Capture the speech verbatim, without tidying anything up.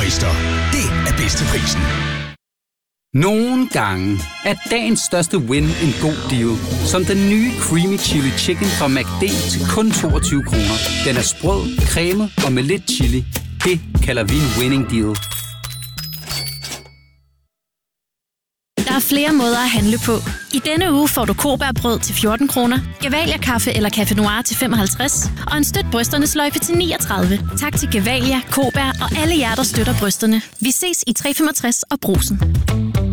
Twister. Det er bedste prisen. Nogle gange er dagens største win en god deal. Som den nye Creamy Chili Chicken fra McD til kun toogtyve kroner. Den er sprød, cremet og med lidt chili. Det kalder vi en winning deal. Der er flere måder at handle på. I denne uge får du Kobærbrød til fjorten kroner, Gevalia kaffe eller Café Noir til femoghalvtreds og en støt brysterne sløjfe til niogtredive. Tak til Gevalia, Kobær og alle jer, der støtter brysterne. Vi ses i tre femogtres og Brugsen.